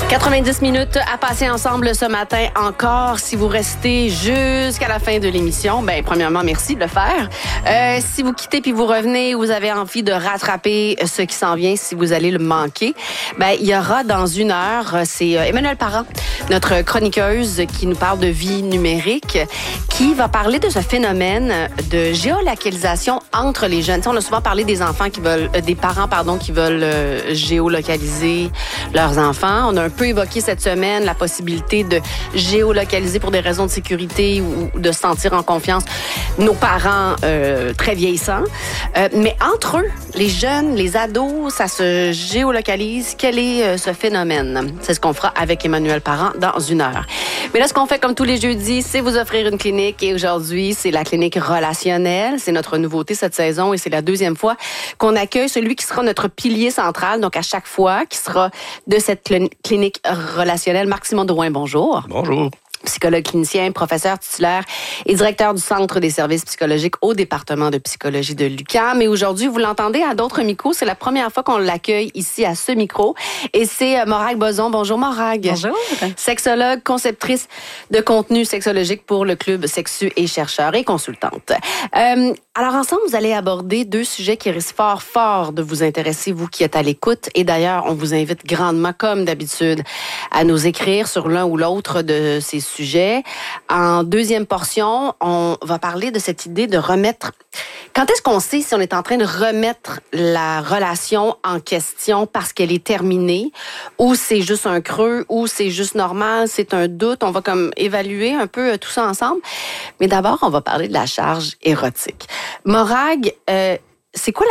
90 minutes à passer ensemble ce matin encore. Si vous restez jusqu'à la fin de l'émission, premièrement, merci de le faire. Si vous quittez puis vous revenez, vous avez envie de rattraper ce qui s'en vient, si vous allez le manquer, il y aura dans 1 heure, c'est Emmanuelle Parent, notre chroniqueuse qui nous parle de vie numérique, qui va parler de ce phénomène de géolocalisation entre les jeunes. On a souvent parlé des enfants qui veulent, des parents, qui veulent géolocaliser leurs enfants. On a un peu évoqué cette semaine la possibilité de géolocaliser pour des raisons de sécurité ou de se sentir en confiance nos parents très vieillissants. Mais entre eux, les jeunes, les ados, ça se géolocalise. Quel est ce phénomène? C'est ce qu'on fera avec Emmanuelle Parent dans 1 heure. Mais là, ce qu'on fait comme tous les jeudis, c'est vous offrir une clinique. Et aujourd'hui, c'est la clinique relationnelle. C'est notre nouveauté cette saison et c'est la 2e fois qu'on accueille celui qui sera notre pilier central. Donc, à chaque fois, qui sera de cette clinique relationnelle. Marc-Simon Drouin, bonjour. Bonjour. Psychologue clinicien, professeur titulaire et directeur du Centre des services psychologiques au département de psychologie de l'UQAM. Et aujourd'hui, vous l'entendez à d'autres micros. C'est la première fois qu'on l'accueille ici à ce micro. Et c'est Morag Bozon. Bonjour, Morag. Bonjour. Sexologue, conceptrice de contenu sexologique pour le Club Sexu et chercheur et consultante. Alors, ensemble, vous allez aborder 2 sujets qui risquent fort de vous intéresser, vous qui êtes à l'écoute. Et d'ailleurs, on vous invite grandement, comme d'habitude, à nous écrire sur l'un ou l'autre de ces sujets. En 2e portion, on va parler de cette idée de remettre... Quand est-ce qu'on sait si on est en train de remettre la relation en question parce qu'elle est terminée, ou c'est juste un creux, ou c'est juste normal, c'est un doute? On va comme évaluer un peu tout ça ensemble. Mais d'abord, on va parler de la charge érotique. Morag, c'est quoi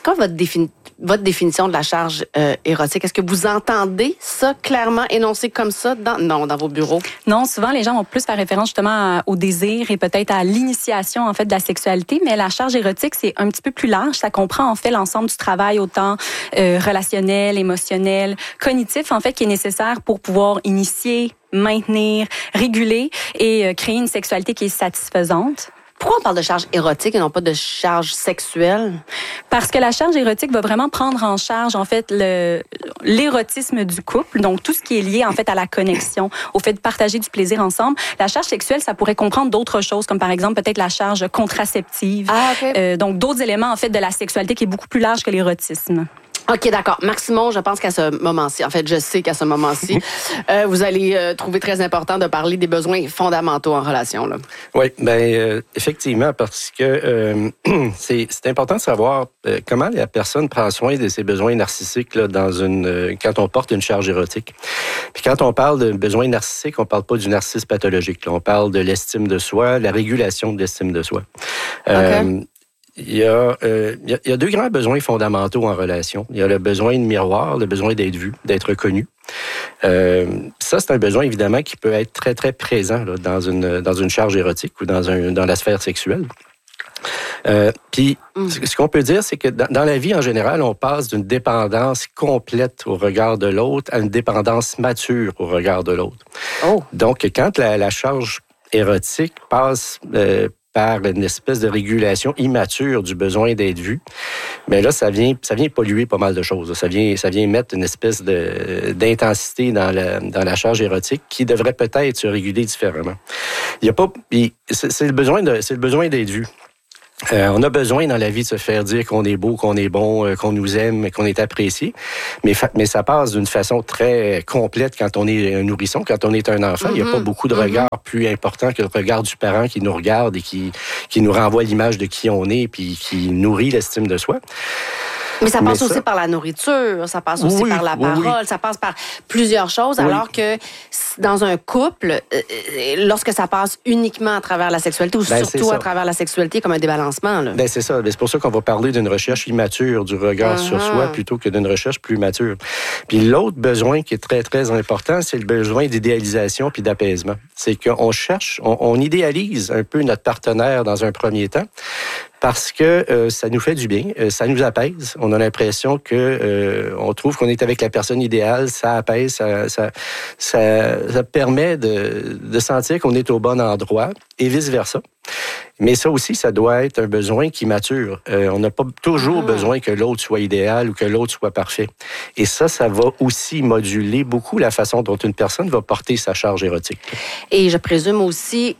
votre définition de la charge érotique? Est-ce que vous entendez ça clairement énoncé comme ça dans vos bureaux? Non, souvent les gens vont plus faire référence justement au désir et peut-être à l'initiation en fait de la sexualité, mais la charge érotique c'est un petit peu plus large. Ça comprend en fait l'ensemble du travail autant relationnel, émotionnel, cognitif en fait qui est nécessaire pour pouvoir initier, maintenir, réguler et créer une sexualité qui est satisfaisante. Pourquoi on parle de charge érotique et non pas de charge sexuelle? Parce que la charge érotique va vraiment prendre en charge en fait l'érotisme du couple, donc tout ce qui est lié en fait à la connexion, au fait de partager du plaisir ensemble. La charge sexuelle, ça pourrait comprendre d'autres choses, comme par exemple peut-être la charge contraceptive. Donc d'autres éléments en fait de la sexualité qui est beaucoup plus large que l'érotisme. OK, d'accord. Marc-Simon, je pense qu'à ce moment-ci, en fait, je sais qu'à ce moment-ci, vous allez trouver très important de parler des besoins fondamentaux en relation. Là. Oui, effectivement, parce que c'est important de savoir comment la personne prend soin de ses besoins narcissiques là, quand on porte une charge érotique. Puis quand on parle de besoins narcissiques, on parle pas du narcissisme pathologique. Là. On parle de l'estime de soi, la régulation de l'estime de soi. OK. Il y a 2 grands besoins fondamentaux en relation. Il y a le besoin de miroir, le besoin d'être vu, d'être reconnu. Ça, c'est un besoin, évidemment, qui peut être très, très présent là, dans une charge érotique ou dans la sphère sexuelle. Puis, ce qu'on peut dire, c'est que dans la vie, en général, on passe d'une dépendance complète au regard de l'autre à une dépendance mature au regard de l'autre. Oh. Donc, quand la charge érotique passe... par une espèce de régulation immature du besoin d'être vu, mais là, ça vient polluer pas mal de choses. Ça vient mettre une espèce d'intensité dans la charge érotique qui devrait peut-être se réguler différemment. C'est le besoin d'être vu. On a besoin dans la vie de se faire dire qu'on est beau, qu'on est bon, qu'on nous aime, qu'on est apprécié. Mais ça passe d'une façon très complète quand on est un nourrisson, quand on est un enfant. Il n'y a pas beaucoup de regards plus importants que le regard du parent qui nous regarde et qui nous renvoie l'image de qui on est puis qui nourrit l'estime de soi. Mais ça passe aussi par la nourriture, ça passe aussi par la parole, ça passe par plusieurs choses, alors que dans un couple, lorsque ça passe uniquement à travers la sexualité, ou surtout à travers la sexualité, comme un débalancement. Là. C'est ça. C'est pour ça qu'on va parler d'une recherche immature du regard sur soi plutôt que d'une recherche plus mature. Puis l'autre besoin qui est très, très important, c'est le besoin d'idéalisation puis d'apaisement. C'est qu'on cherche, on idéalise un peu notre partenaire dans un premier temps, parce que ça nous fait du bien, ça nous apaise. On a l'impression que on trouve qu'on est avec la personne idéale, ça apaise, ça permet de sentir qu'on est au bon endroit et vice-versa. Mais ça aussi, ça doit être un besoin qui mature. On n'a pas toujours besoin que l'autre soit idéal ou que l'autre soit parfait. Et ça va aussi moduler beaucoup la façon dont une personne va porter sa charge érotique. Et je présume aussi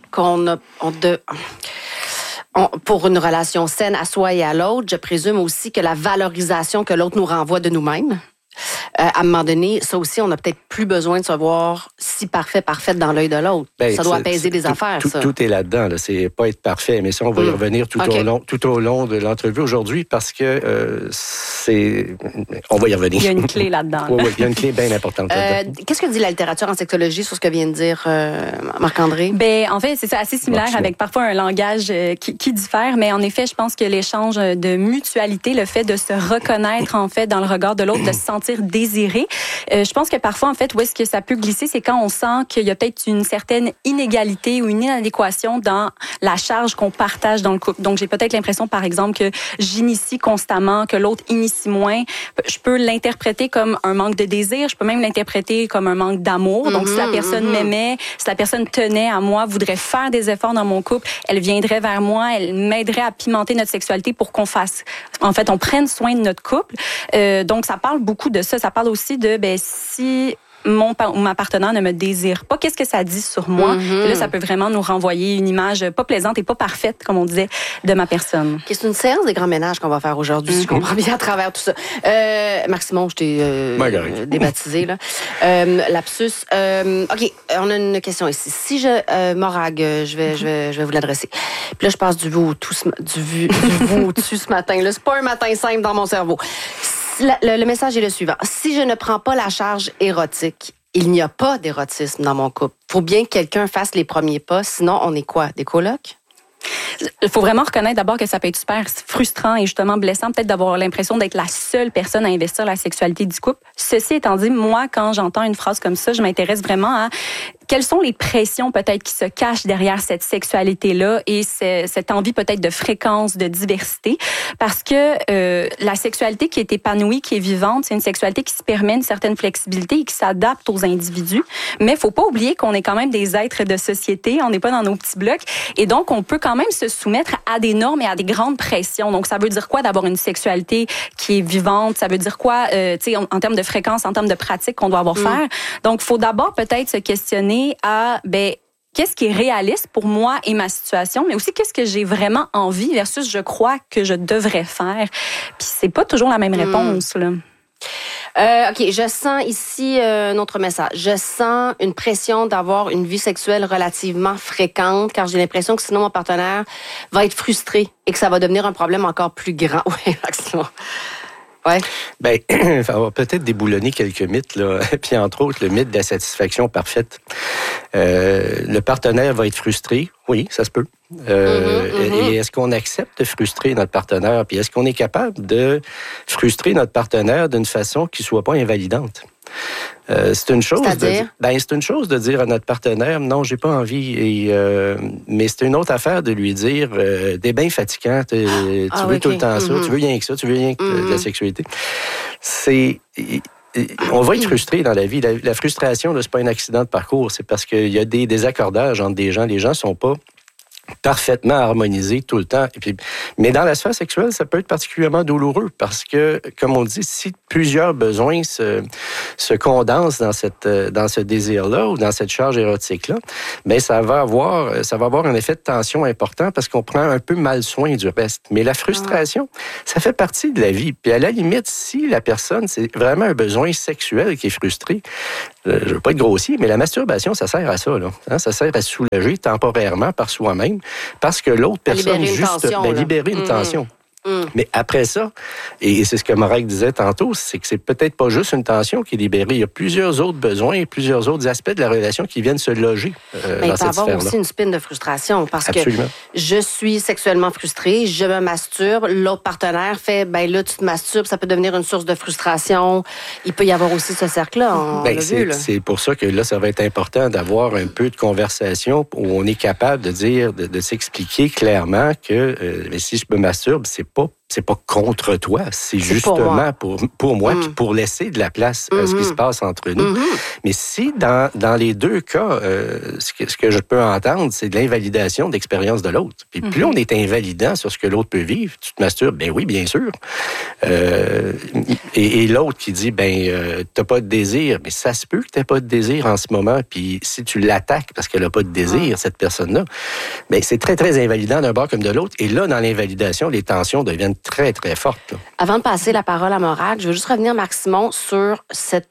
pour une relation saine à soi et à l'autre, je présume aussi que la valorisation que l'autre nous renvoie de nous-mêmes, à un moment donné, ça aussi, on n'a peut-être plus besoin de se voir si parfaite dans l'œil de l'autre. Ça doit apaiser des affaires, ça. Tout est là-dedans. Là. C'est pas être parfait, mais ça, on va y revenir tout au long de l'entrevue aujourd'hui parce que on va y revenir. Il y a une clé là-dedans. Oui, il y a une clé bien importante là-dedans. Qu'est-ce que dit la littérature en sexologie sur ce que vient de dire Marc-André? En fait, c'est assez similaire avec parfois un langage qui diffère, mais en effet, je pense que l'échange de mutualité, le fait de se reconnaître en fait dans le regard de l'autre, de se sentir désiré. Je pense que parfois, en fait, où est-ce que ça peut glisser, c'est quand on sent qu'il y a peut-être une certaine inégalité ou une inadéquation dans la charge qu'on partage dans le couple. Donc, j'ai peut-être l'impression, par exemple, que j'initie constamment, que l'autre initie moins. Je peux l'interpréter comme un manque de désir. Je peux même l'interpréter comme un manque d'amour. Donc, si la personne m'aimait, si la personne tenait à moi, voudrait faire des efforts dans mon couple, elle viendrait vers moi, elle m'aiderait à pimenter notre sexualité pour qu'on on prenne soin de notre couple. Donc, ça parle beaucoup de ça. Ça parle aussi de, si mon ou ma partenaire ne me désire pas, qu'est-ce que ça dit sur moi? Et là, ça peut vraiment nous renvoyer une image pas plaisante et pas parfaite, comme on disait, de ma personne. Okay, c'est une séance des grands ménages qu'on va faire aujourd'hui, si je comprends bien à travers tout ça. Maximon, je t'ai débaptisé, là. Lapsus. OK, on a une question ici. Si Morag, je vais vous l'adresser. Puis là, je passe du vous au dessus ce matin. Là, c'est pas un matin simple dans mon cerveau. Le message est le suivant. Si je ne prends pas la charge érotique, il n'y a pas d'érotisme dans mon couple. Il faut bien que quelqu'un fasse les premiers pas. Sinon, on est quoi? Des colocs? Il faut vraiment reconnaître d'abord que ça peut être super frustrant et justement blessant, peut-être d'avoir l'impression d'être la seule personne à investir la sexualité du couple. Ceci étant dit, moi, quand j'entends une phrase comme ça, je m'intéresse vraiment à quelles sont les pressions peut-être qui se cachent derrière cette sexualité-là et cette envie peut-être de fréquence, de diversité. Parce que la sexualité qui est épanouie, qui est vivante, c'est une sexualité qui se permet une certaine flexibilité et qui s'adapte aux individus. Mais il faut pas oublier qu'on est quand même des êtres de société, on n'est pas dans nos petits blocs. Et donc, on peut quand même se soumettre à des normes et à des grandes pressions. Donc, ça veut dire quoi d'avoir une sexualité qui est vivante? Ça veut dire quoi, en termes de fréquence, en termes de pratique qu'on doit avoir faire? Donc, il faut d'abord peut-être se questionner à, qu'est-ce qui est réaliste pour moi et ma situation, mais aussi qu'est-ce que j'ai vraiment envie versus je crois que je devrais faire. Puis c'est pas toujours la même réponse, là. OK, je sens ici un autre message. Je sens une pression d'avoir une vie sexuelle relativement fréquente, car j'ai l'impression que sinon mon partenaire va être frustré et que ça va devenir un problème encore plus grand. Oui, Maximum. Ouais. On va peut-être déboulonner quelques mythes, là. Puis entre autres, le mythe de la satisfaction parfaite. Le partenaire va être frustré. Oui, ça se peut. Et est-ce qu'on accepte de frustrer notre partenaire? Puis est-ce qu'on est capable de frustrer notre partenaire d'une façon qui ne soit pas invalidante? C'est une chose de dire à notre partenaire non, j'ai pas envie, mais c'est une autre affaire de lui dire t'es bien fatigant, tu veux tout le temps ça, tu veux rien que ça, tu veux rien que de la sexualité. On va être frustré dans la vie. La frustration, là, c'est pas un accident de parcours, c'est parce qu'il y a des désaccordages entre des gens. Les gens sont pas parfaitement harmonisé tout le temps. Mais dans la sphère sexuelle, ça peut être particulièrement douloureux parce que, comme on dit, si plusieurs besoins se condensent dans ce désir-là ou dans cette charge érotique-là, bien, ça va avoir un effet de tension important parce qu'on prend un peu mal soin du reste. Mais la frustration, ça fait partie de la vie. Puis à la limite, si la personne, c'est vraiment un besoin sexuel qui est frustré, je veux pas être grossier, mais la masturbation, ça sert à ça, là. Hein? Ça sert à soulager temporairement par soi-même parce que l'autre personne libérer une tension. Mais après ça, et c'est ce que Morag disait tantôt, c'est que c'est peut-être pas juste une tension qui est libérée. Il y a plusieurs autres besoins et plusieurs autres aspects de la relation qui viennent se loger dans cette sphère-là. Il peut y avoir aussi une spin de frustration parce Absolument. que je suis sexuellement frustrée, je me masturbe, l'autre partenaire fait, ben là, tu te masturbes, ça peut devenir une source de frustration. Il peut y avoir aussi ce cercle-là, on l'a vu, là. C'est pour ça que là, ça va être important d'avoir un peu de conversation où on est capable de dire, de s'expliquer clairement que si je me masturbe, c'est pas contre toi, c'est justement pour moi, puis pour laisser de la place à ce qui se passe entre nous. Mais si dans les deux cas, ce que je peux entendre, c'est de l'invalidation d'expérience de l'autre. Puis plus on est invalidant sur ce que l'autre peut vivre, tu te masturbes, ben oui, bien sûr. Et l'autre qui dit, t'as pas de désir, mais ça se peut que t'aies pas de désir en ce moment, puis si tu l'attaques parce qu'elle a pas de désir, cette personne-là, ben c'est très, très invalidant d'un bord comme de l'autre. Et là, dans l'invalidation, les tensions deviennent très, très forte. Là. Avant de passer la parole à Morag, je veux juste revenir, Max-Simon, sur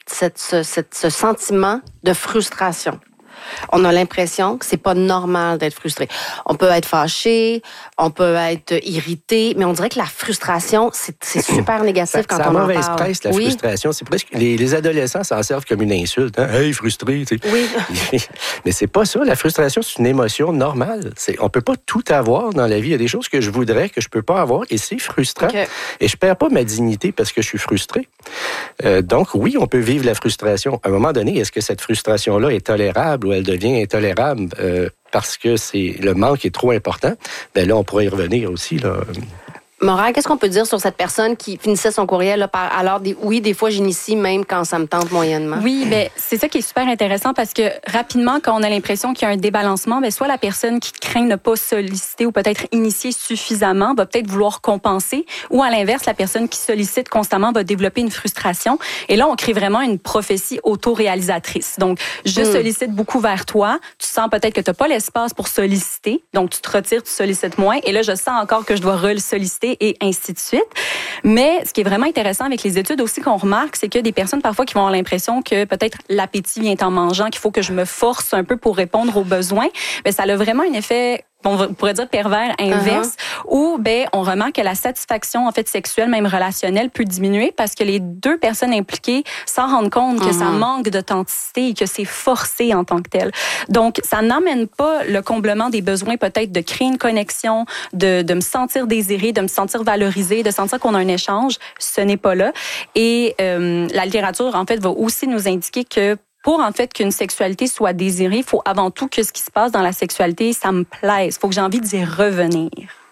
ce sentiment de frustration. On a l'impression que c'est pas normal d'être frustré. On peut être fâché, on peut être irrité, mais on dirait que la frustration, c'est super négatif quand on en parle. Ça a mauvaise presse, la frustration. C'est presque les adolescents s'en servent comme une insulte. Hein? Hey, frustré. Tu sais. Oui. Mais c'est pas ça. La frustration, c'est une émotion normale. On peut pas tout avoir dans la vie. Il y a des choses que je voudrais que je peux pas avoir et c'est frustrant. Okay. Et je perds pas ma dignité parce que je suis frustré. Donc, oui, on peut vivre la frustration. À un moment donné, est-ce que cette frustration-là est tolérable ou elle devient intolérable parce que le manque est trop important? Bien là, on pourrait y revenir aussi, là. Morag, qu'est-ce qu'on peut dire sur cette personne qui finissait son courriel là, par alors des fois j'initie même quand ça me tente moyennement? Oui, bien, c'est ça qui est super intéressant parce que rapidement, quand on a l'impression qu'il y a un débalancement, bien, soit la personne qui craint ne pas solliciter ou peut-être initier suffisamment va peut-être vouloir compenser, ou à l'inverse, la personne qui sollicite constamment va développer une frustration. Et là, on crée vraiment une prophétie autoréalisatrice. Donc, je sollicite beaucoup vers toi, tu sens peut-être que tu n'as pas l'espace pour solliciter, donc tu te retires, tu sollicites moins, et là, je sens encore que je dois re-solliciter et ainsi de suite. Mais ce qui est vraiment intéressant avec les études aussi qu'on remarque, c'est qu'il y a des personnes parfois qui vont avoir l'impression que peut-être l'appétit vient en mangeant, qu'il faut que je me force un peu pour répondre aux besoins. Mais ça a vraiment un effet, on pourrait dire pervers inverse, où on remarque que la satisfaction en fait sexuelle, même relationnelle, peut diminuer parce que les deux personnes impliquées s'en rendent compte que ça manque d'authenticité et que c'est forcé en tant que tel. Donc, ça n'amène pas le comblement des besoins peut-être de créer une connexion, de me sentir désirée, de me sentir valorisée, de sentir qu'on a un échange. Ce n'est pas là. Et la littérature, en fait, va aussi nous indiquer que pour, en fait, qu'une sexualité soit désirée, il faut avant tout que ce qui se passe dans la sexualité, ça me plaise. Il faut que j'ai envie d'y revenir.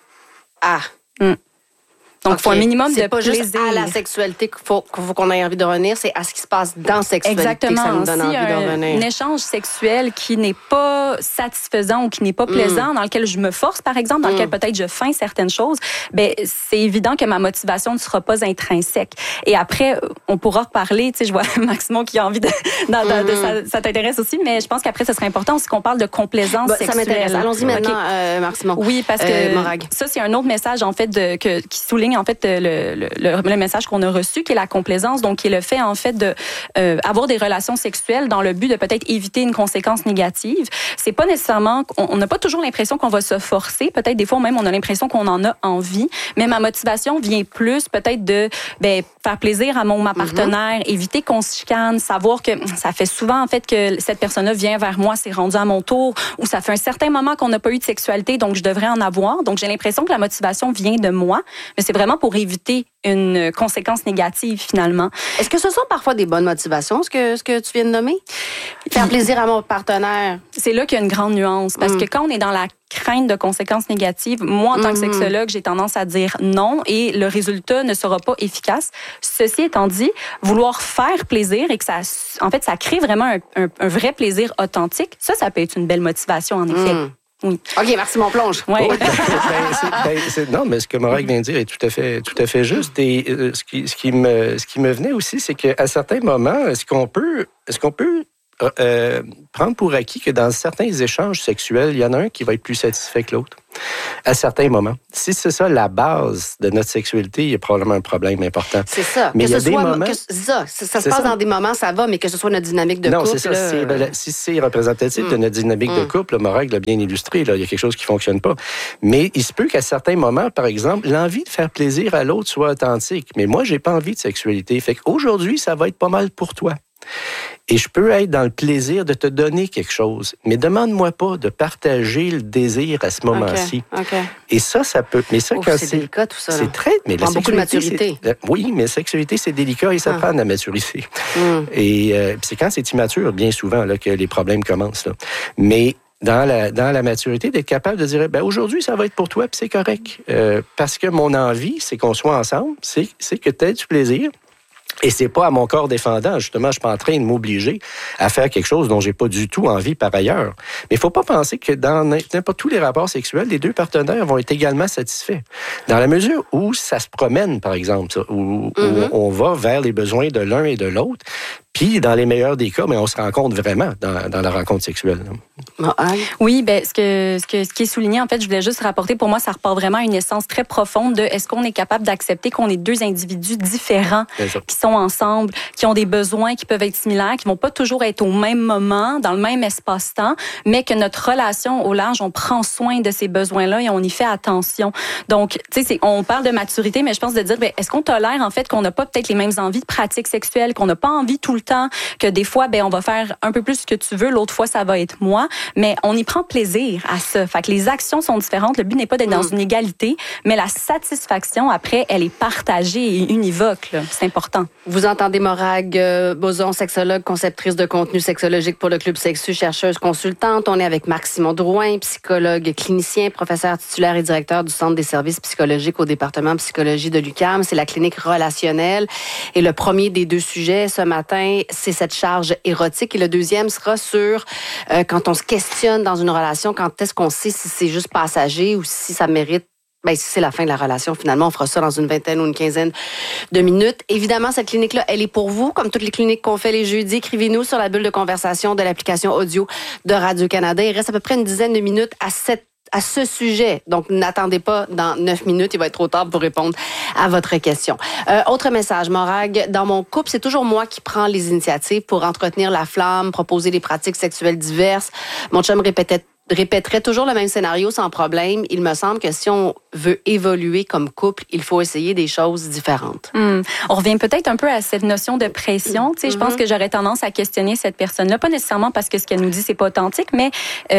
Ah! Donc, il faut un minimum de plaisir. C'est pas juste à la sexualité qu'il faut qu'on ait envie de revenir, c'est à ce qui se passe dans la sexualité. Exactement. Que ça nous donne envie de revenir. Un échange sexuel qui n'est pas satisfaisant ou qui n'est pas plaisant, dans lequel je me force, par exemple, dans lequel peut-être je feins certaines choses, c'est évident que ma motivation ne sera pas intrinsèque. Et après, on pourra reparler, tu sais, je vois Maximon qui a envie de ça t'intéresse aussi, mais je pense qu'après, ce serait important aussi qu'on parle de complaisance sexuelle. Ça m'intéresse. Allons-y maintenant, Maximon. Oui, parce que Morag. Ça, c'est un autre message, en fait, qui souligne en fait le message qu'on a reçu, qui est la complaisance, donc qui est le fait en fait de avoir des relations sexuelles dans le but de peut-être éviter une conséquence négative. C'est pas nécessairement, on n'a pas toujours l'impression qu'on va se forcer, peut-être des fois même on a l'impression qu'on en a envie, mais ma motivation vient plus peut-être de faire plaisir à ma partenaire, éviter qu'on se chicane, savoir que ça fait souvent en fait que cette personne-là vient vers moi, c'est rendu à mon tour, ou ça fait un certain moment qu'on n'a pas eu de sexualité, donc je devrais en avoir. Donc j'ai l'impression que la motivation vient de moi, mais c'est vraiment pour éviter une conséquence négative, finalement. Est-ce que ce sont parfois des bonnes motivations, ce que tu viens de nommer? Faire plaisir à mon partenaire. C'est là qu'il y a une grande nuance. Parce que quand on est dans la crainte de conséquences négatives, moi, en tant que sexologue, j'ai tendance à dire non et le résultat ne sera pas efficace. Ceci étant dit, vouloir faire plaisir et que ça crée vraiment un vrai plaisir authentique, ça peut être une belle motivation, en effet. Oui. OK, merci, mon plonge. Ouais. Non, mais ce que Morag vient de dire est tout à fait juste. Et ce qui me venait aussi, c'est qu'à certains moments, est-ce qu'on peut prendre pour acquis que dans certains échanges sexuels, il y en a un qui va être plus satisfait que l'autre à certains moments. Si c'est ça la base de notre sexualité, il y a probablement un problème important. C'est ça. Mais que il y a ce des soit, moments... ça se passe dans des moments, ça va, mais que ce soit notre dynamique de couple... Non, c'est ça. Si c'est représentatif de notre dynamique de couple, Morag l'a bien illustré, là, il y a quelque chose qui ne fonctionne pas. Mais il se peut qu'à certains moments, par exemple, l'envie de faire plaisir à l'autre soit authentique. Mais moi, j'ai pas envie de sexualité. Fait qu'aujourd'hui, ça va être pas mal pour toi. Et je peux être dans le plaisir de te donner quelque chose. Mais demande-moi pas de partager le désir à ce moment-ci. Okay. Et ça peut... Mais ça, quand c'est délicat, tout ça. C'est très... Mais la beaucoup de maturité. Oui, mais la sexualité, c'est délicat et ça prend de la maturité. Et c'est quand c'est immature, bien souvent, là, que les problèmes commencent. Là. Mais... Dans la maturité, d'être capable de dire, aujourd'hui, ça va être pour toi, puis c'est correct. Parce que mon envie, c'est qu'on soit ensemble, c'est que tu aies du plaisir. Et c'est pas à mon corps défendant. Justement, je suis pas en train de m'obliger à faire quelque chose dont j'ai pas du tout envie par ailleurs. Mais il faut pas penser que dans n'importe tous les rapports sexuels, les deux partenaires vont être également satisfaits. Dans la mesure où ça se promène, par exemple, où on va vers les besoins de l'un et de l'autre. Puis, dans les meilleurs des cas, mais on se rencontre vraiment dans la rencontre sexuelle. Oui, ce qui est souligné, en fait, je voulais juste rapporter, pour moi, ça repart vraiment à une essence très profonde de est-ce qu'on est capable d'accepter qu'on est deux individus différents qui sont ensemble, qui ont des besoins qui peuvent être similaires, qui vont pas toujours être au même moment, dans le même espace-temps, mais que notre relation au large, on prend soin de ces besoins-là et on y fait attention. Donc, tu sais, on parle de maturité, mais je pense de dire, est-ce qu'on tolère, en fait, qu'on n'a pas peut-être les mêmes envies de pratiques sexuelles, qu'on n'a pas envie tout le temps, que des fois, on va faire un peu plus ce que tu veux, l'autre fois, ça va être moi, mais on y prend plaisir à ça. Fait que les actions sont différentes. Le but n'est pas d'être dans une égalité, mais la satisfaction, après, elle est partagée et univoque. Là. C'est important. Vous entendez Morag Boson, sexologue, conceptrice de contenu sexologique pour le Club Sexu, chercheuse consultante. On est avec Marc-Simon Drouin, psychologue clinicien, professeur titulaire et directeur du Centre des services psychologiques au département psychologie de l'UQAM. C'est la clinique relationnelle. Et le premier des deux sujets ce matin, c'est cette charge érotique. Et le deuxième sera sur quand on se questionne dans une relation, quand est-ce qu'on sait si c'est juste passager ou si ça mérite si c'est la fin de la relation, finalement, on fera ça dans une vingtaine ou une quinzaine de minutes. Évidemment, cette clinique-là, elle est pour vous, comme toutes les cliniques qu'on fait les jeudis. Écrivez-nous sur la bulle de conversation de l'application audio de Radio-Canada. Il reste à peu près une dizaine de minutes à ce sujet. Donc, n'attendez pas dans 9 minutes. Il va être trop tard pour répondre à votre question. Autre message, Morag. Dans mon couple, c'est toujours moi qui prends les initiatives pour entretenir la flamme, proposer des pratiques sexuelles diverses. Mon chum répéterait toujours le même scénario sans problème. Il me semble que si on veut évoluer comme couple, il faut essayer des choses différentes. On revient peut-être un peu à cette notion de pression. Tu sais, je pense que j'aurais tendance à questionner cette personne-là, pas nécessairement parce que ce qu'elle nous dit, c'est pas authentique, mais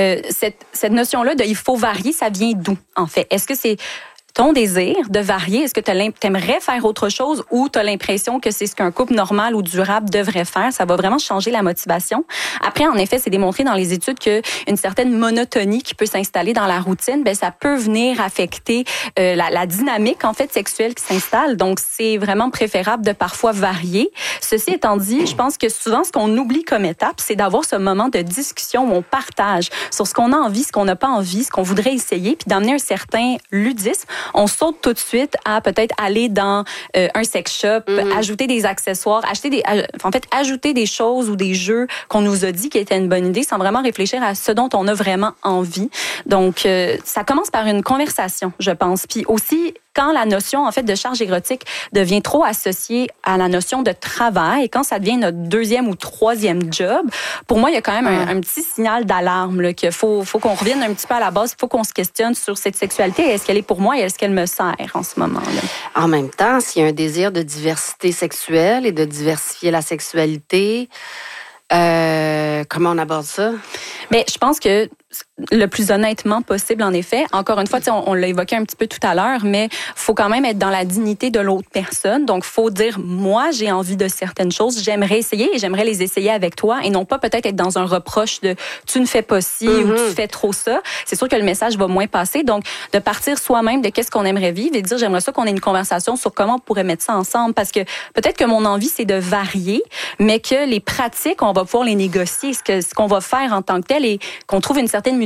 cette notion-là de il faut varier, ça vient d'où, en fait? Est-ce que c'est ton désir de varier? Est-ce que tu aimerais faire autre chose ou tu as l'impression que c'est ce qu'un couple normal ou durable devrait faire? Ça va vraiment changer la motivation. Après, en effet, c'est démontré dans les études qu'une certaine monotonie qui peut s'installer dans la routine, ça peut venir affecter la dynamique en fait sexuelle qui s'installe. Donc, c'est vraiment préférable de parfois varier. Ceci étant dit, je pense que souvent, ce qu'on oublie comme étape, c'est d'avoir ce moment de discussion où on partage sur ce qu'on a envie, ce qu'on n'a pas envie, ce qu'on voudrait essayer, puis d'amener un certain ludisme. On saute tout de suite à peut-être aller dans un sex shop, ajouter des accessoires, ajouter des choses ou des jeux qu'on nous a dit qui étaient une bonne idée sans vraiment réfléchir à ce dont on a vraiment envie. Donc, ça commence par une conversation, je pense. Puis aussi, quand la notion, en fait, de charge érotique devient trop associée à la notion de travail, quand ça devient notre deuxième ou troisième job, pour moi, il y a quand même un petit signal d'alarme, là, qu'il faut qu'on revienne un petit peu à la base, il faut qu'on se questionne sur cette sexualité. Est-ce qu'elle est pour moi et est-ce qu'elle me sert en ce moment-là? En même temps, s'il y a un désir de diversité sexuelle et de diversifier la sexualité, comment on aborde ça? Mais je pense que le plus honnêtement possible, en effet. Encore une fois, on l'a évoqué un petit peu tout à l'heure, mais faut quand même être dans la dignité de l'autre personne. Donc, faut dire, moi, j'ai envie de certaines choses, j'aimerais essayer et j'aimerais les essayer avec toi et non pas peut-être être dans un reproche de tu ne fais pas ci ou tu fais trop ça. C'est sûr que le message va moins passer. Donc, de partir soi-même de qu'est-ce qu'on aimerait vivre et de dire, j'aimerais ça qu'on ait une conversation sur comment on pourrait mettre ça ensemble parce que peut-être que mon envie, c'est de varier, mais que les pratiques, on va pouvoir les négocier, ce qu'on va faire en tant que tel et qu'on trouve une certaine mutualité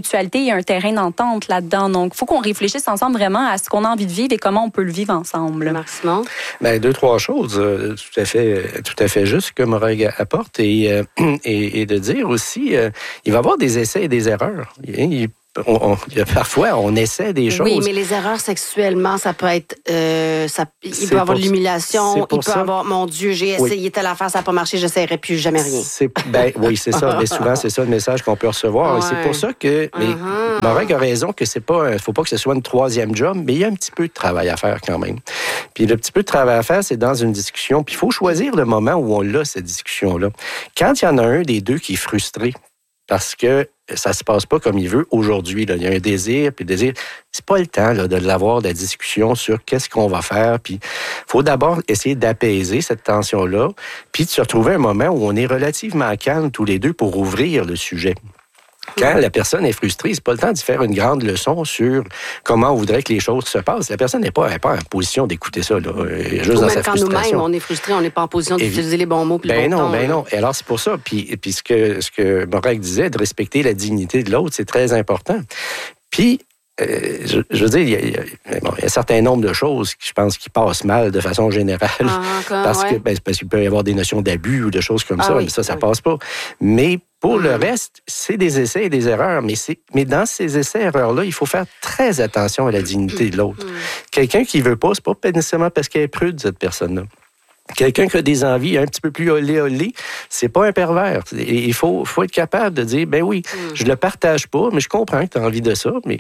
mutualité et un terrain d'entente là-dedans. Donc, il faut qu'on réfléchisse ensemble vraiment à ce qu'on a envie de vivre et comment on peut le vivre ensemble. Marc-Simon? Bien, 2-3 choses tout à fait juste que Morag apporte et de dire aussi, il va y avoir des essais et des erreurs. Parfois, on essaie des choses. Oui, mais les erreurs sexuellement, ça peut être... il peut y avoir de l'humiliation, il peut y avoir... Mon Dieu, j'ai essayé telle affaire, ça n'a pas marché, j'essaierai plus jamais rien. Oui, c'est ça. Mais souvent, c'est ça le message qu'on peut recevoir. Ouais. Et c'est pour ça que... Morag a raison que c'est pas... faut pas que ce soit une troisième job, mais il y a un petit peu de travail à faire quand même. Puis le petit peu de travail à faire, c'est dans une discussion. Puis il faut choisir le moment où on a cette discussion-là. Quand il y en a un des deux qui est frustré, parce que ça se passe pas comme il veut aujourd'hui. Là. Il y a un désir, puis le désir, c'est pas le temps là, de l'avoir, de la discussion sur qu'est-ce qu'on va faire. Puis faut d'abord essayer d'apaiser cette tension-là, puis de se retrouver un moment où on est relativement calme tous les deux pour ouvrir le sujet. Quand la personne est frustrée, c'est pas le temps d'y faire une grande leçon sur comment on voudrait que les choses se passent. La personne n'est pas en position d'écouter ça. Là, juste dans sa frustration. Quand nous-mêmes, on est frustré, on n'est pas en position d'utiliser les bons mots puis les bons tons. Ben non. Et alors, c'est pour ça. Puis ce que Morag disait, de respecter la dignité de l'autre, c'est très important. Puis, je veux dire, il y a un certain nombre de choses qui, je pense, qui passent mal de façon générale. Parce qu'il peut y avoir des notions d'abus ou de choses comme ça. Mais ça passe pas. Mais pour le reste, c'est des essais et des erreurs. Mais dans ces essais-erreurs-là, il faut faire très attention à la dignité de l'autre. Quelqu'un qui veut pas, c'est pas nécessairement parce qu'elle est prude, cette personne-là. Quelqu'un qui a des envies un petit peu plus olé, c'est pas un pervers. Il faut être capable de dire, ben oui, je le partage pas, mais je comprends que tu as envie de ça. Mais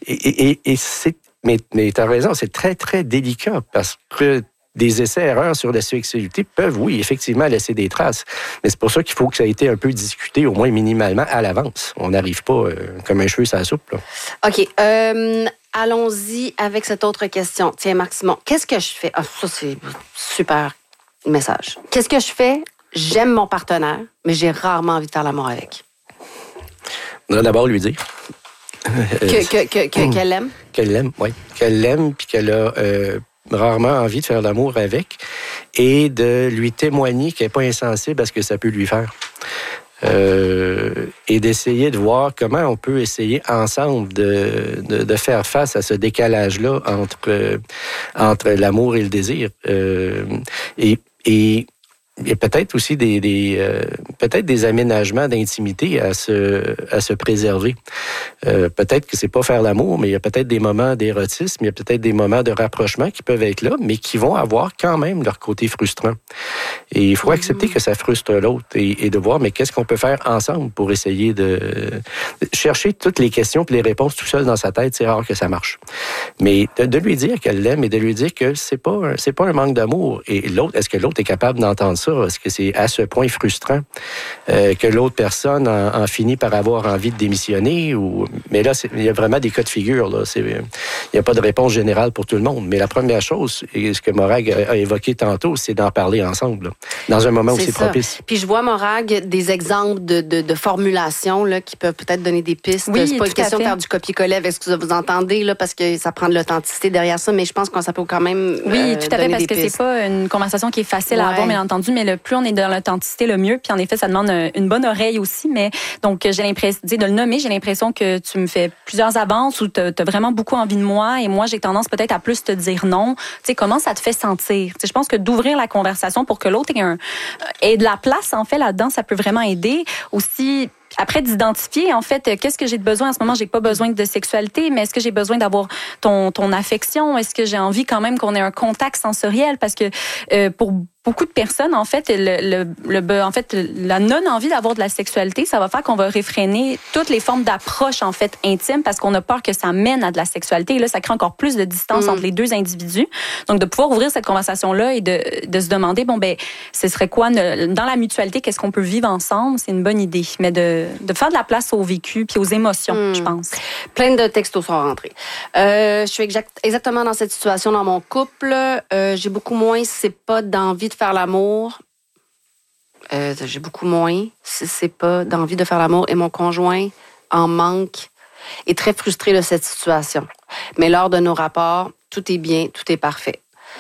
tu as raison, c'est très, très délicat parce que des essais-erreurs sur la sexualité peuvent, oui, effectivement, laisser des traces. Mais c'est pour ça qu'il faut que ça ait été un peu discuté, au moins minimalement, à l'avance. On n'arrive pas comme un cheveu sur la soupe. Là. OK. Allons-y avec cette autre question. Tiens, Marc-Simon, qu'est-ce que je fais? Ça, c'est super message. Qu'est-ce que je fais? J'aime mon partenaire, mais j'ai rarement envie de faire l'amour avec. On doit d'abord lui dire. Qu'elle l'aime? Qu'elle l'aime, oui. Qu'elle l'aime, puis qu'elle a rarement envie de faire l'amour avec, et de lui témoigner qu'elle n'est pas insensible à ce que ça peut lui faire. Et d'essayer de voir comment on peut essayer ensemble de faire face à ce décalage-là entre l'amour et le désir. Et peut-être aussi peut-être des aménagements d'intimité à se préserver. Peut-être que c'est pas faire l'amour, mais il y a peut-être des moments d'érotisme, il y a peut-être des moments de rapprochement qui peuvent être là, mais qui vont avoir quand même leur côté frustrant. Et il faut accepter que ça frustre l'autre et de voir, mais qu'est-ce qu'on peut faire ensemble pour essayer de chercher toutes les questions et les réponses tout seul dans sa tête, c'est rare que ça marche. Mais de lui dire qu'elle l'aime et de lui dire que c'est pas un manque d'amour. Et l'autre, est-ce que l'autre est capable d'entendre ça? Est-ce que c'est à ce point frustrant que l'autre personne en finit par avoir envie de démissionner? Mais là, il y a vraiment des cas de figure. Là. Il n'y a pas de réponse générale pour tout le monde. Mais la première chose, et ce que Morag a évoqué tantôt, c'est d'en parler ensemble, là, dans un moment où c'est propice. Puis je vois, Morag, des exemples de formulations là, qui peuvent peut-être donner des pistes. Oui, c'est pas une question de faire du copier-coller avec ce que vous entendez, là, parce que ça prend de l'authenticité derrière ça, mais je pense que ça peut quand même oui, tout à fait, parce que c'est pas une conversation qui est facile à avoir, bien entendu, mais le plus on est dans l'authenticité, le mieux. Puis en effet, ça demande une bonne oreille aussi. Mais donc, j'ai l'impression, de le nommer, j'ai l'impression que tu me fais plusieurs avances ou tu as vraiment beaucoup envie de moi et moi, j'ai tendance peut-être à plus te dire non. Tu sais, comment ça te fait sentir? Je pense que d'ouvrir la conversation pour que l'autre ait de la place, en fait, là-dedans, ça peut vraiment aider. Aussi, après, d'identifier, en fait, qu'est-ce que j'ai de besoin. En ce moment, j'ai pas besoin de sexualité, mais est-ce que j'ai besoin d'avoir ton affection? Est-ce que j'ai envie quand même qu'on ait un contact sensoriel? Parce que pour beaucoup de personnes, en fait, la non-envie d'avoir de la sexualité, ça va faire qu'on va réfréner toutes les formes d'approche, en fait, intime, parce qu'on a peur que ça mène à de la sexualité. Et là, ça crée encore plus de distance entre les deux individus. Donc, de pouvoir ouvrir cette conversation-là et de se demander, ce serait quoi, dans la mutualité, qu'est-ce qu'on peut vivre ensemble? C'est une bonne idée. Mais de faire de la place au vécu puis aux émotions, je pense. Plein de textos sont rentrés. Je suis exactement dans cette situation dans mon couple. J'ai beaucoup moins, c'est pas d'envie de faire l'amour. J'ai beaucoup moins, c'est pas d'envie de faire l'amour. Et mon conjoint en manque, est très frustré de cette situation. Mais lors de nos rapports, tout est bien, tout est parfait.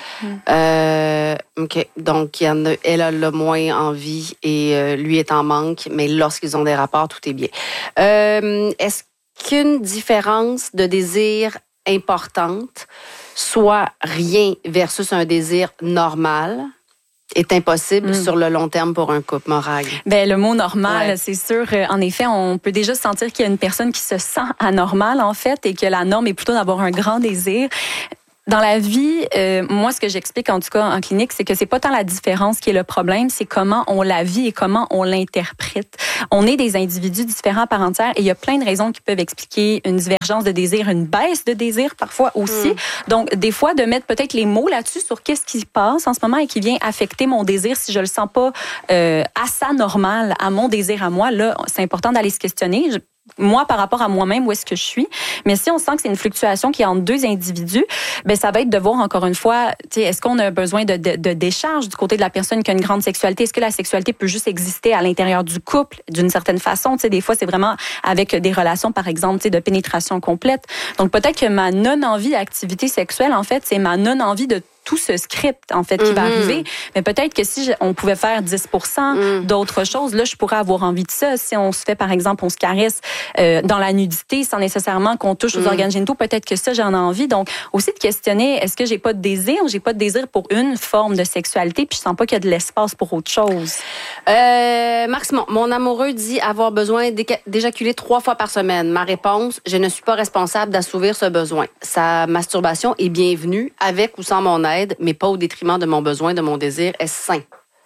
OK. Donc, elle a le moins envie et lui est en manque, mais lorsqu'ils ont des rapports, tout est bien. Est-ce qu'une différence de désir importante, soit rien versus un désir normal, est impossible sur le long terme pour un couple, Morag? Ben, le mot normal, c'est sûr. En effet, on peut déjà sentir qu'il y a une personne qui se sent anormale, en fait, et que la norme est plutôt d'avoir un grand désir. Dans la vie, moi, ce que j'explique, en tout cas en clinique, c'est que c'est pas tant la différence qui est le problème, c'est comment on la vit et comment on l'interprète. On est des individus différents à part entière et il y a plein de raisons qui peuvent expliquer une divergence de désir, une baisse de désir parfois aussi. Donc, des fois, de mettre peut-être les mots là-dessus sur qu'est-ce qui se passe en ce moment et qui vient affecter mon désir si je le sens pas anormal à mon désir à moi, là, c'est important d'aller se questionner. Moi, par rapport à moi-même, où est-ce que je suis. Mais si on sent que c'est une fluctuation qui est entre deux individus, ben ça va être de voir encore une fois, est-ce qu'on a besoin de décharge du côté de la personne qui a une grande sexualité? Est-ce que la sexualité peut juste exister à l'intérieur du couple d'une certaine façon? Des fois, c'est vraiment avec des relations, par exemple, de pénétration complète. Donc, peut-être que ma non-envie d'activité sexuelle, en fait, c'est ma non-envie de tout ce script, en fait, qui va arriver. Mais peut-être que si on pouvait faire 10% d'autres choses, là, je pourrais avoir envie de ça. Si on se fait, par exemple, on se caresse dans la nudité sans nécessairement qu'on touche aux organes génitaux, peut-être que ça, j'en ai envie. Donc, aussi de questionner, est-ce que j'ai pas de désir ou j'ai pas de désir pour une forme de sexualité puis je sens pas qu'il y a de l'espace pour autre chose? Max, mon amoureux dit avoir besoin d'éjaculer 3 fois par semaine. Ma réponse, je ne suis pas responsable d'assouvir ce besoin. Sa masturbation est bienvenue, avec ou sans mon aide, mais pas au détriment de mon besoin, de mon désir. Est-ce sain?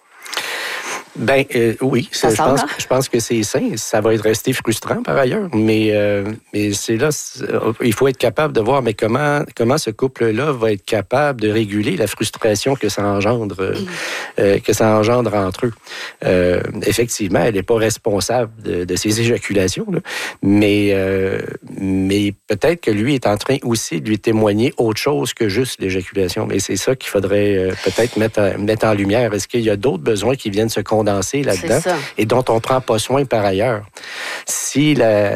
Ben oui, je pense que c'est sain. Ça va être resté frustrant par ailleurs, mais c'est là, il faut être capable de voir, mais comment ce couple-là va être capable de réguler la frustration que ça engendre entre eux. Effectivement, elle n'est pas responsable de ses éjaculations, là, mais peut-être que lui est en train aussi de lui témoigner autre chose que juste l'éjaculation. Mais c'est ça qu'il faudrait peut-être mettre en lumière. Est-ce qu'il y a d'autres besoins qui viennent se condenser là-dedans et dont on ne prend pas soin par ailleurs? Si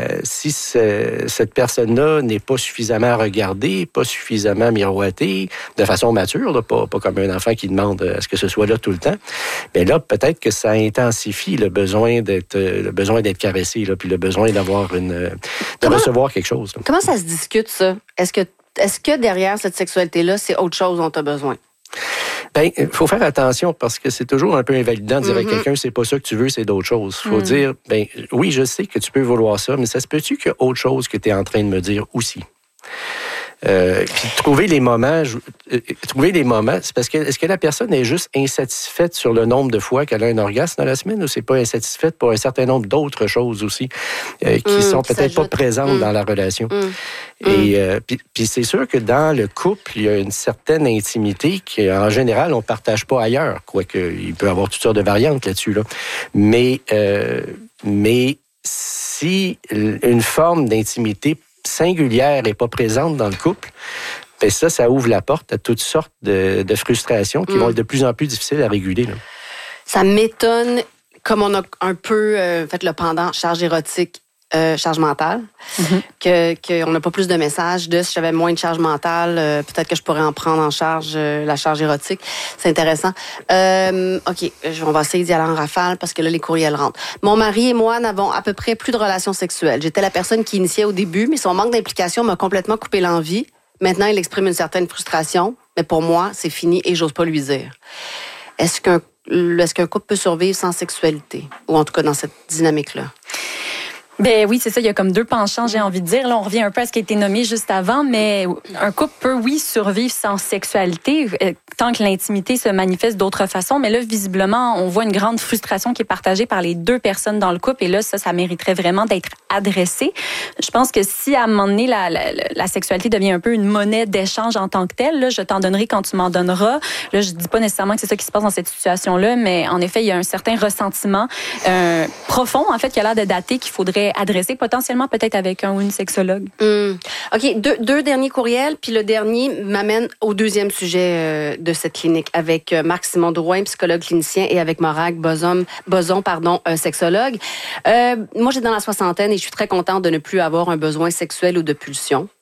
cette personne-là n'est pas suffisamment regardée, pas suffisamment miroitée, de façon mature, là, pas comme un enfant qui demande à ce que ce soit là tout le temps, bien là, peut-être que ça intensifie le besoin d'être caressé, là, puis le besoin d'avoir recevoir quelque chose. Là. Comment ça se discute, ça? Est-ce que derrière cette sexualité-là, c'est autre chose dont tu as besoin? Ben, il faut faire attention parce que c'est toujours un peu invalidant de dire à quelqu'un c'est pas ça que tu veux, c'est d'autres choses. Il faut dire, ben oui, je sais que tu peux vouloir ça, mais ça se peut-tu qu'il y a autre chose que tu es en train de me dire aussi? Puis trouver les moments, c'est parce que est-ce que la personne est juste insatisfaite sur le nombre de fois qu'elle a un orgasme dans la semaine ou c'est pas insatisfaite pour un certain nombre d'autres choses aussi qui sont peut-être pas présentes dans la relation. Et puis c'est sûr que dans le couple, il y a une certaine intimité qu'en général on partage pas ailleurs, quoique il peut y avoir toutes sortes de variantes là-dessus là. Mais si une forme d'intimité singulière n'est pas présente dans le couple, bien ça ouvre la porte à toutes sortes de frustrations qui vont être de plus en plus difficiles à réguler. Là. Ça m'étonne, comme on a un peu fait le pendant charge érotique, charge mentale, qu'on n'a pas plus de messages de si j'avais moins de charge mentale, peut-être que je pourrais en prendre en charge la charge érotique. C'est intéressant. OK, on va essayer d'y aller en rafale parce que là, les courriels rentrent. Mon mari et moi n'avons à peu près plus de relations sexuelles. J'étais la personne qui initiait au début, mais son manque d'implication m'a complètement coupé l'envie. Maintenant, il exprime une certaine frustration, mais pour moi, c'est fini et j'ose pas lui dire. Est-ce qu'un couple peut survivre sans sexualité? Ou en tout cas dans cette dynamique-là? Ben oui, c'est ça. Il y a comme deux penchants, j'ai envie de dire. Là, on revient un peu à ce qui a été nommé juste avant, mais un couple peut, oui, survivre sans sexualité tant que l'intimité se manifeste d'autres façons. Mais là, visiblement, on voit une grande frustration qui est partagée par les deux personnes dans le couple. Et là, ça mériterait vraiment d'être adressé. Je pense que si, à un moment donné, la sexualité devient un peu une monnaie d'échange en tant que telle, là, je t'en donnerai quand tu m'en donneras. Là, je dis pas nécessairement que c'est ça qui se passe dans cette situation-là, mais en effet, il y a un certain ressentiment profond, en fait, qui a l'air de dater, qu'il faudrait adresser potentiellement peut-être avec un ou une sexologue. OK, deux derniers courriels, puis le dernier m'amène au deuxième sujet de cette clinique avec Marc-Simon Drouin, psychologue clinicien, et avec Morag Boson, sexologue. Moi, j'ai dans la soixantaine et je suis très contente de ne plus avoir un besoin sexuel ou de pulsion.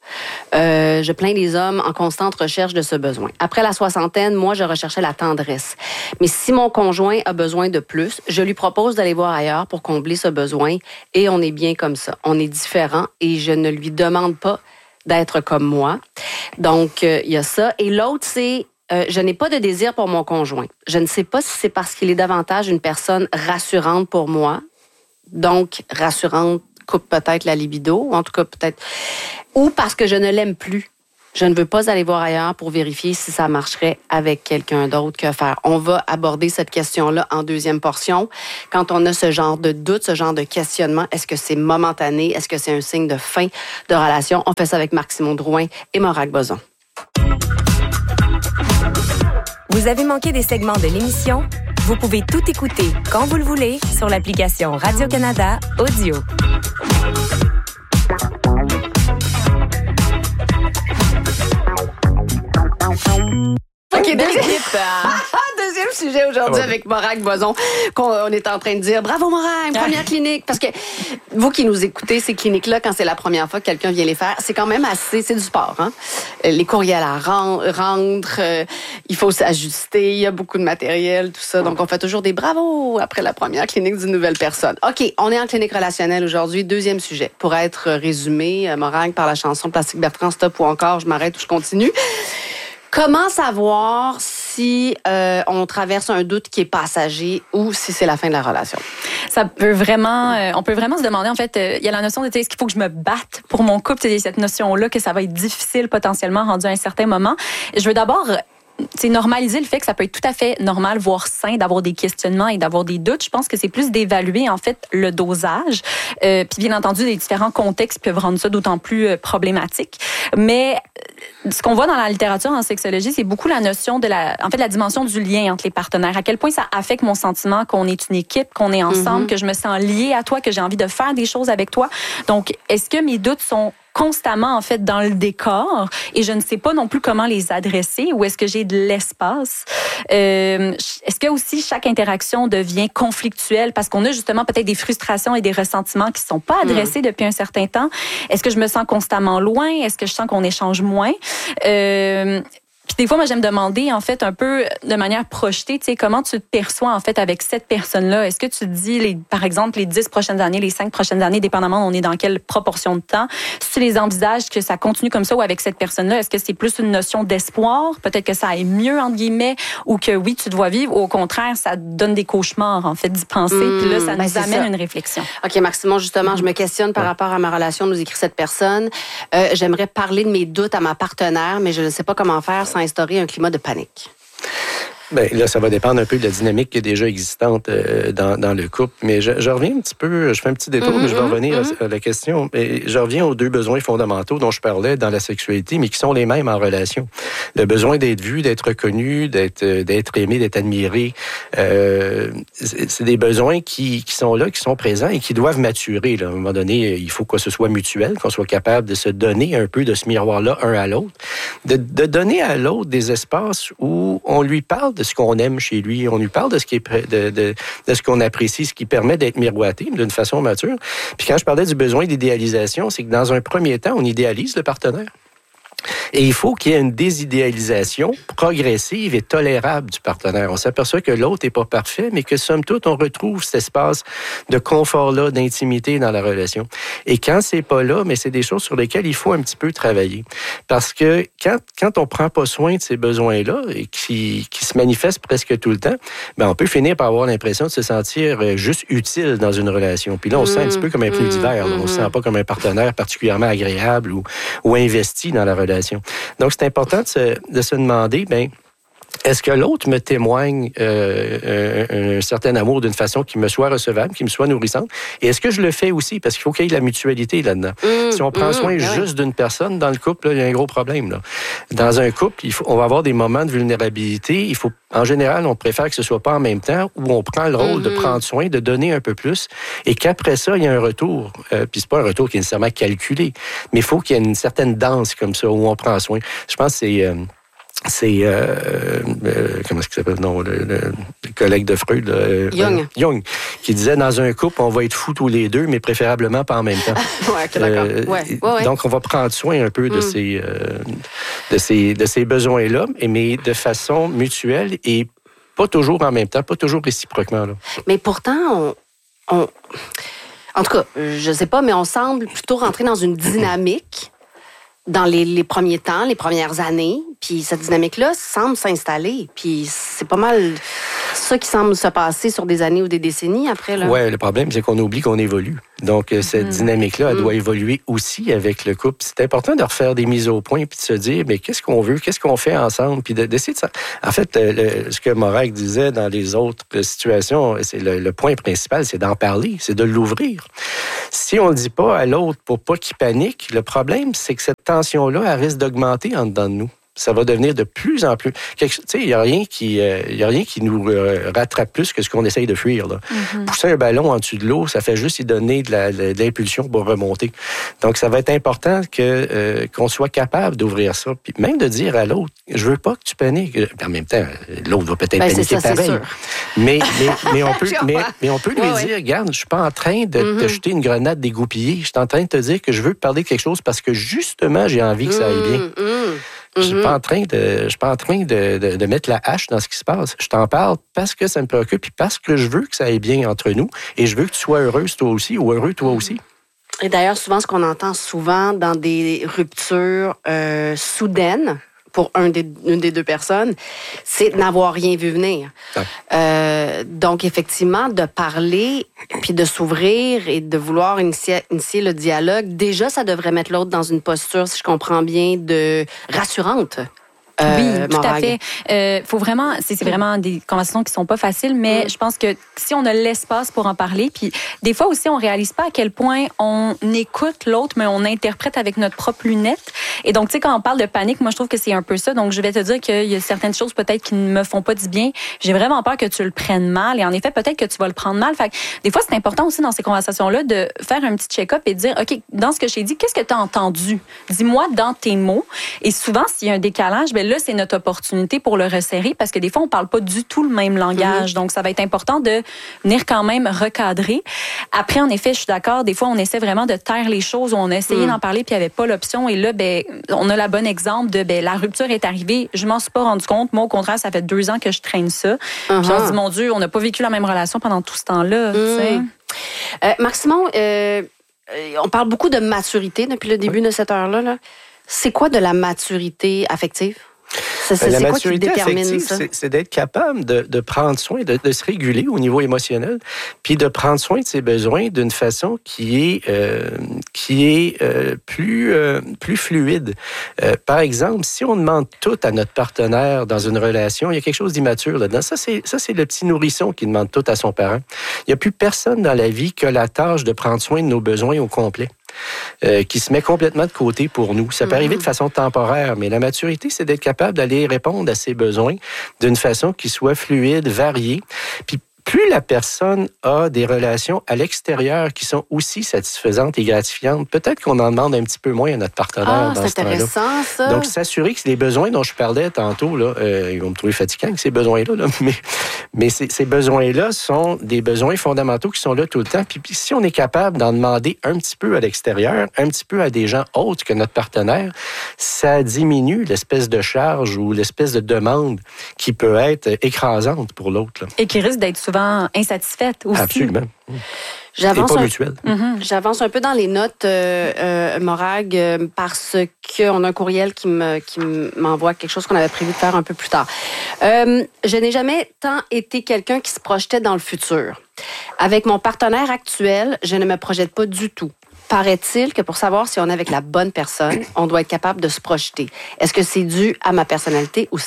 Je plains les hommes en constante recherche de ce besoin. Après la soixantaine, moi, je recherchais la tendresse. Mais si mon conjoint a besoin de plus, je lui propose d'aller voir ailleurs pour combler ce besoin et on est bien comme ça. On est différents et je ne lui demande pas d'être comme moi. Donc, il y a ça. Et l'autre, c'est je n'ai pas de désir pour mon conjoint. Je ne sais pas si c'est parce qu'il est davantage une personne rassurante pour moi. Donc, rassurante coupe peut-être la libido, en tout cas peut-être, ou parce que je ne l'aime plus. Je ne veux pas aller voir ailleurs pour vérifier si ça marcherait avec quelqu'un d'autre que faire. On va aborder cette question-là en deuxième portion. Quand on a ce genre de doute, ce genre de questionnement, est-ce que c'est momentané? Est-ce que c'est un signe de fin de relation? On fait ça avec Marc-Simon Drouin et Morag Boson. Vous avez manqué des segments de l'émission? Vous pouvez tout écouter quand vous le voulez sur l'application Radio-Canada Audio. OK, deuxième sujet aujourd'hui avec Morag Boson, qu'on est en train de dire bravo Morag, première clinique. Parce que vous qui nous écoutez, ces cliniques-là, quand c'est la première fois que quelqu'un vient les faire, c'est quand même assez, c'est du sport, hein? Les courriels à rendre, il faut s'ajuster, il y a beaucoup de matériel, tout ça. Donc, on fait toujours des bravos après la première clinique d'une nouvelle personne. OK, on est en clinique relationnelle aujourd'hui. Deuxième sujet. Pour être résumé, Morag, par la chanson Plastique Bertrand, Stop ou encore Je m'arrête ou je continue. Comment savoir si on traverse un doute qui est passager ou si c'est la fin de la relation? Ça peut vraiment, on peut vraiment se demander, en fait, il y a la notion de, est-ce qu'il faut que je me batte pour mon couple? Il y a cette notion-là que ça va être difficile potentiellement rendu à un certain moment. Je veux d'abord normaliser le fait que ça peut être tout à fait normal, voire sain, d'avoir des questionnements et d'avoir des doutes. Je pense que c'est plus d'évaluer, en fait, le dosage. Puis, bien entendu, les différents contextes peuvent rendre ça d'autant plus problématique. Mais ce qu'on voit dans la littérature en sexologie, c'est beaucoup la notion de la dimension du lien entre les partenaires. À quel point ça affecte mon sentiment qu'on est une équipe, qu'on est ensemble, que je me sens liée à toi, que j'ai envie de faire des choses avec toi. Donc, est-ce que mes doutes sont constamment, en fait, dans le décor et je ne sais pas non plus comment les adresser ou est-ce que j'ai de l'espace? Est-ce que aussi chaque interaction devient conflictuelle parce qu'on a justement peut-être des frustrations et des ressentiments qui ne sont pas adressés depuis un certain temps? Est-ce que je me sens constamment loin? Est-ce que je sens qu'on échange moins? Puis des fois, moi, j'aime demander, en fait, un peu de manière projetée, tu sais, comment tu te perçois, en fait, avec cette personne-là? Est-ce que tu te dis, par exemple, les 10 prochaines années, les 5 prochaines années, dépendamment on est dans quelle proportion de temps, si tu les envisages que ça continue comme ça ou avec cette personne-là, est-ce que c'est plus une notion d'espoir? Peut-être que ça aille mieux, entre guillemets, ou que oui, tu dois vivre, ou au contraire, ça te donne des cauchemars, en fait, d'y penser. Puis là, ça nous amène une réflexion. OK, Marc-Simon, justement, je me questionne par rapport à ma relation, nous écrit cette personne. J'aimerais parler de mes doutes à ma partenaire, mais je ne sais pas comment faire sans instaurer un climat de panique. Bien, là, ça va dépendre un peu de la dynamique qui est déjà existante dans le couple. Mais je reviens un petit peu, je fais un petit détour, mais je vais revenir à la question. Et je reviens aux deux besoins fondamentaux dont je parlais dans la sexualité, mais qui sont les mêmes en relation. Le besoin d'être vu, d'être reconnu, d'être aimé, d'être admiré. C'est des besoins qui sont là, qui sont présents et qui doivent maturer. Là. À un moment donné, il faut que ce soit mutuel, qu'on soit capable de se donner un peu de ce miroir-là un à l'autre, de donner à l'autre des espaces où on lui parle de ce qu'on aime chez lui, on lui parle de ce qui est de ce qu'on apprécie, ce qui permet d'être miroité d'une façon mature. Puis quand je parlais du besoin d'idéalisation, c'est que dans un premier temps, on idéalise le partenaire. Et il faut qu'il y ait une désidéalisation progressive et tolérable du partenaire. On s'aperçoit que l'autre n'est pas parfait, mais que somme toute, on retrouve cet espace de confort-là, d'intimité dans la relation. Et quand c'est pas là, mais c'est des choses sur lesquelles il faut un petit peu travailler. Parce que quand on prend pas soin de ces besoins-là, et qui se manifestent presque tout le temps, ben on peut finir par avoir l'impression de se sentir juste utile dans une relation. Puis là, on se sent un petit peu comme un pneu d'hiver. On se sent pas comme un partenaire particulièrement agréable ou investi dans la relation. Donc, c'est important de se demander, est-ce que l'autre me témoigne un certain amour d'une façon qui me soit recevable, qui me soit nourrissante? Et est-ce que je le fais aussi? Parce qu'il faut qu'il y ait de la mutualité là-dedans. Si on prend soin juste d'une personne dans le couple, là, il y a un gros problème. Là. Dans un couple, on va avoir des moments de vulnérabilité. En général, on préfère que ce soit pas en même temps où on prend le rôle de prendre soin, de donner un peu plus, et qu'après ça, il y a un retour. Puis c'est pas un retour qui est nécessairement calculé, mais il faut qu'il y ait une certaine danse comme ça où on prend soin. Je pense que c'est comment est-ce qu'il s'appelle? Non, le collègue de Freud. Jung, qui disait, dans un couple, on va être fous tous les deux, mais préférablement pas en même temps. Oui, d'accord. Ouais. Donc, on va prendre soin un peu de ces besoins-là, mais de façon mutuelle et pas toujours en même temps, pas toujours réciproquement. Là. Mais pourtant, en tout cas, je sais pas, mais on semble plutôt rentrer dans une dynamique dans les premiers temps, les premières années, puis cette dynamique-là semble s'installer, puis c'est pas mal ça qui semble se passer sur des années ou des décennies après. Oui, le problème, c'est qu'on oublie qu'on évolue. Donc, cette dynamique-là, elle doit évoluer aussi avec le couple. C'est important de refaire des mises au point, puis de se dire, mais qu'est-ce qu'on veut, qu'est-ce qu'on fait ensemble, puis d'essayer de ça. En fait, ce que Morag disait dans les autres situations, c'est le point principal, c'est d'en parler, c'est de l'ouvrir. Si on ne le dit pas à l'autre pour pas qu'il panique, le problème, c'est que cette tension-là, elle risque d'augmenter en dedans de nous. Ça va devenir de plus en plus... Tu sais, il n'y a rien qui nous rattrape plus que ce qu'on essaye de fuir. Là. Pousser un ballon en dessous de l'eau, ça fait juste y donner de l'impulsion pour remonter. Donc, ça va être important qu'on soit capable d'ouvrir ça. Puis même de dire à l'autre, je veux pas que tu paniques. En même temps, l'autre va peut-être paniquer pareil. Mais on peut lui dire, regarde, je suis pas en train de te jeter une grenade dégoupillée. Je suis en train de te dire que je veux te parler de quelque chose parce que justement, j'ai envie que ça aille bien. Je suis pas en train de mettre la hache dans ce qui se passe. Je t'en parle parce que ça me préoccupe et parce que je veux que ça aille bien entre nous et je veux que tu sois heureuse toi aussi ou heureux toi aussi. Et d'ailleurs, souvent, ce qu'on entend souvent dans des ruptures soudaines pour une des deux personnes, c'est de n'avoir rien vu venir. Donc, effectivement, de parler, puis de s'ouvrir et de vouloir initier le dialogue, déjà, ça devrait mettre l'autre dans une posture, si je comprends bien, rassurante. Oui, tout à fait. Faut vraiment, c'est vraiment des conversations qui sont pas faciles, mais je pense que si on a l'espace pour en parler, puis des fois aussi on réalise pas à quel point on écoute l'autre, mais on interprète avec notre propre lunette. Et donc, tu sais, quand on parle de panique, moi je trouve que c'est un peu ça. Donc, je vais te dire qu'il y a certaines choses peut-être qui ne me font pas du bien. J'ai vraiment peur que tu le prennes mal. Et en effet, peut-être que tu vas le prendre mal. Fait que des fois, c'est important aussi dans ces conversations-là de faire un petit check-up et de dire, OK, dans ce que j'ai dit, qu'est-ce que tu as entendu? Dis-moi dans tes mots. Et souvent, s'il y a un décalage, là, c'est notre opportunité pour le resserrer parce que des fois, on parle pas du tout le même langage. Donc, ça va être important de venir quand même recadrer. Après, en effet, je suis d'accord. Des fois, on essaie vraiment de taire les choses. On a essayé d'en parler puis il n'y avait pas l'option. Et là, on a la bonne exemple de la rupture est arrivée. Je m'en suis pas rendu compte. Moi, au contraire, ça fait 2 ans que je traîne ça. Puis on se dit, mon Dieu, on n'a pas vécu la même relation pendant tout ce temps-là. Marc-Simon, on parle beaucoup de maturité depuis le début de cette heure-là. Là. C'est quoi de la maturité affective? La maturité affective, c'est d'être capable de prendre soin, de se réguler au niveau émotionnel, puis de prendre soin de ses besoins d'une façon qui est plus fluide. Par exemple, si on demande tout à notre partenaire dans une relation, il y a quelque chose d'immature là-dedans. Ça, c'est le petit nourrisson qui demande tout à son parent. Il n'y a plus personne dans la vie qui a la tâche de prendre soin de nos besoins au complet. Qui se met complètement de côté pour nous. Ça peut arriver de façon temporaire, mais la maturité, c'est d'être capable d'aller répondre à ses besoins d'une façon qui soit fluide, variée. Puis plus la personne a des relations à l'extérieur qui sont aussi satisfaisantes et gratifiantes, peut-être qu'on en demande un petit peu moins à notre partenaire dans ce temps-là. C'est intéressant, ça. Donc, s'assurer que les besoins dont je parlais tantôt, là, ils vont me trouver fatigant ces besoins-là, là, mais ces besoins-là sont des besoins fondamentaux qui sont là tout le temps. Puis si on est capable d'en demander un petit peu à l'extérieur, un petit peu à des gens autres que notre partenaire, ça diminue l'espèce de charge ou l'espèce de demande qui peut être écrasante pour l'autre. Là. Et qui risque d'être souvent insatisfaite aussi. Absolument. J'avance pas mutuel. J'avance un peu dans les notes, Morag, parce qu'on a un courriel qui m'envoie quelque chose qu'on avait prévu de faire un peu plus tard. Je n'ai jamais tant été quelqu'un qui se projetait dans le futur. Avec mon partenaire actuel, je ne me projette pas du tout. Paraît-il que pour savoir si on est avec la bonne personne, on doit être capable de se projeter. Est-ce que c'est dû à ma personnalité ou c'est pas le bon? Cette notion, Morag, de trouver sa personne,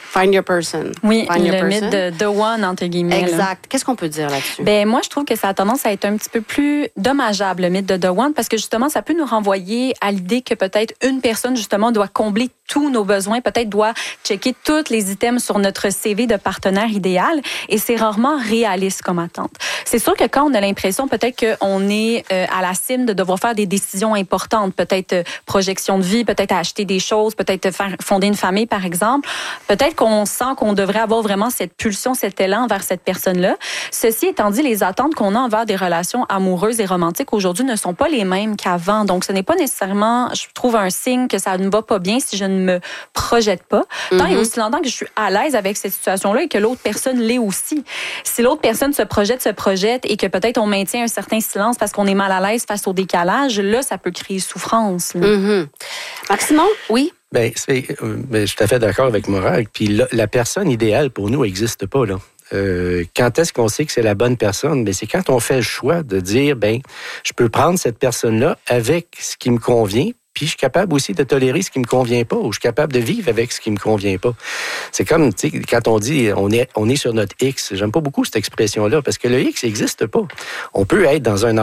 Find your person. Oui, Find your le person. mythe de The One, entre guillemets. Exact. Qu'est-ce qu'on peut dire là-dessus? Ben moi, je trouve que ça a tendance à être un petit peu plus dommageable, le mythe de The One, parce que justement, ça peut nous renvoyer à l'idée que peut-être une personne, justement, doit combler tous nos besoins, peut-être doit checker tous les items sur notre CV de partenaire idéal, et c'est rarement réaliste comme attente. C'est sûr que quand on a l'impression peut-être qu'on est à la cime de devoir faire des décisions importantes, peut-être projection de vie, peut-être acheter des choses, peut-être faire fonder une famille, par exemple, peut-être qu'on sent qu'on devrait avoir vraiment cette pulsion, cet élan vers cette personne-là. Ceci étant dit, les attentes qu'on a envers des relations amoureuses et romantiques aujourd'hui ne sont pas les mêmes qu'avant. Donc, ce n'est pas nécessairement, je trouve, un signe que ça ne va pas bien si je ne me projette pas. Tant et aussi longtemps que je suis à l'aise avec cette situation-là et que l'autre personne l'est aussi. Si l'autre personne se projette et que peut-être on maintient un certain silence parce qu'on est mal à l'aise face au décalage, là, ça peut créer souffrance. Maximum, oui? Ben, je suis tout à fait d'accord avec Morag. Puis la personne idéale pour nous n'existe pas, là. Quand est-ce qu'on sait que c'est la bonne personne? Ben, c'est quand on fait le choix de dire, ben, je peux prendre cette personne-là avec ce qui me convient, puis je suis capable aussi de tolérer ce qui me convient pas, ou je suis capable de vivre avec ce qui me convient pas. C'est comme, tu sais, quand on dit on est sur notre X, j'aime pas beaucoup cette expression-là, parce que le X n'existe pas. On peut être dans un